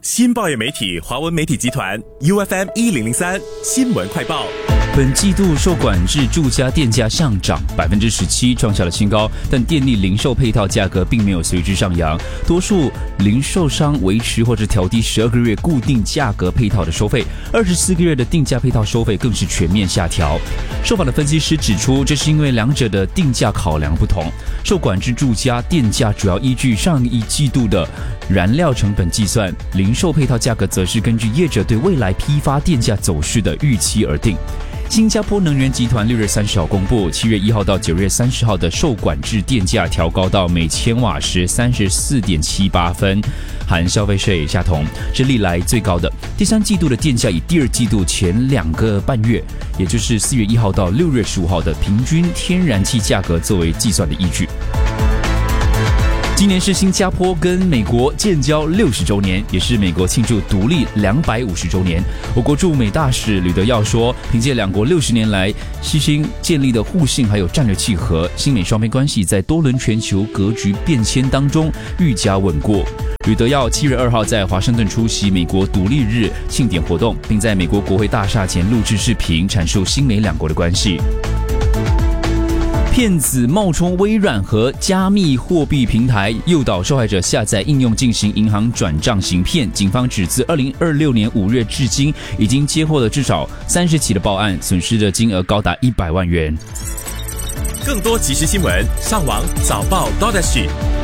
新报业媒体华文媒体集团 UFM 1003新闻快报。 本季度受管制住家电价上涨17%，创下了新高，但电力零售配套价格并没有随之上扬。多数零售商维持或者调低12个月固定价格配套的收费，24个月的定价配套收费更是全面下调。受访的分析师指出，这是因为两者的定价考量不同。受管制住家电价主要依据上一季度的燃料成本计算，零售配套价格则是根据业者对未来批发电价走势的预期而定。新加坡能源集团6月30号公布，7月1号到9月30号的受管制电价调高到每千瓦时34.78分，含消费税下同，是历来最高的。第三季度的电价以第二季度前2个半月，也就是4月1号到6月15号的平均天然气价格作为计算的依据。今年是新加坡跟美国建交60周年，也是美国庆祝独立250周年。我国驻美大使吕德耀说，凭借两国60年来悉心建立的互信还有战略契合，新美双边关系在多轮全球格局变迁当中愈加稳固。吕德耀7月2号在华盛顿出席美国独立日庆典活动，并在美国国会大厦前录制视频，阐述新美两国的关系。骗子冒充微软和加密货币平台，诱导受害者下载应用进行银行转账行骗。警方指自2026年5月至今，已经接获了至少30起的报案，损失的金额高达100万元。 更多即时新闻，上网早报 .SG。